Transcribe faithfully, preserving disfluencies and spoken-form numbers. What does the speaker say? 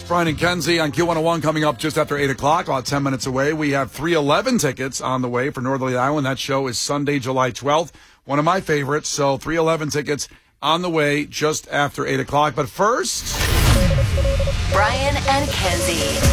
Brian and Kenzie on Q one oh one coming up just after eight o'clock, about ten minutes away. We have three eleven tickets on the way for Northerly Island. That show is Sunday, July twelfth. One of my favorites. So three eleven tickets on the way just after eight o'clock. But first, Brian and Kenzie.